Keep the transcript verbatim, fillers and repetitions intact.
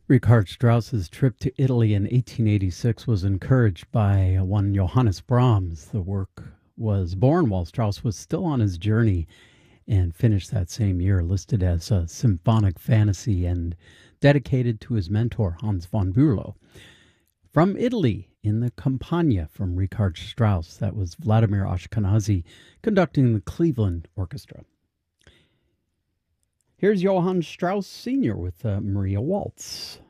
Richard Strauss's trip to Italy in eighteen eighty-six was encouraged by one Johannes Brahms. The work was born while Strauss was still on his journey and finished that same year, listed as a symphonic fantasy and dedicated to his mentor, Hans von Bülow. From Italy, in the Campagna from Richard Strauss, that was Vladimir Ashkenazy conducting the Cleveland Orchestra. Here's Johann Strauss Senior with uh, Maria Waltz.